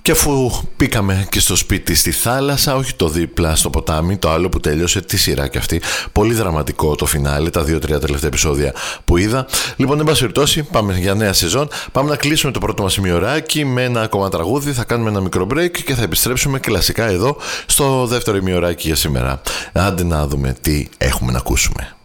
Και αφού πήκαμε και στο σπίτι στη θάλασσα, όχι το δίπλα στο ποτάμι, το άλλο που τέλειωσε τη σειρά και αυτή. Πολύ δραματικό το φινάλε, τα 2-3 τελευταία επεισόδια που είδα. Λοιπόν, εν πάση περιπτώσει, πάμε για νέα σεζόν. Πάμε να κλείσουμε το πρώτο μας ημιωράκι με ένα ακόμα τραγούδι. Θα κάνουμε ένα μικρό break και θα επιστρέψουμε κλασικά εδώ στο δεύτερο ημιωράκι για σήμερα. Άντε να δούμε τι έχουμε να ακούσουμε.